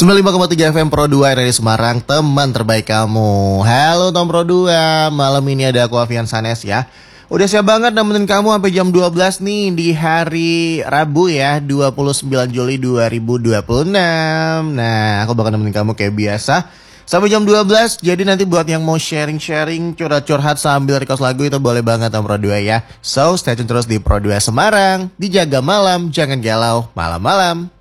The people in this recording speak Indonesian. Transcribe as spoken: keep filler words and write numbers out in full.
sembilan puluh lima koma tiga F M Pro dua dari Semarang, teman terbaik kamu. Halo Tom Pro dua, malam ini ada aku Alfian Sanes ya. Udah siap banget nemenin kamu sampai jam dua belas nih di hari Rabu ya, dua puluh sembilan Juli dua ribu dua puluh enam. Nah, aku bakal nemenin kamu kayak biasa sampai jam dua belas. Jadi nanti buat yang mau sharing-sharing, curhat-curhat sambil request lagu itu boleh banget Tom Pro dua ya. So, stay tune terus di Pro dua Semarang. Dijaga malam, jangan galau malam-malam.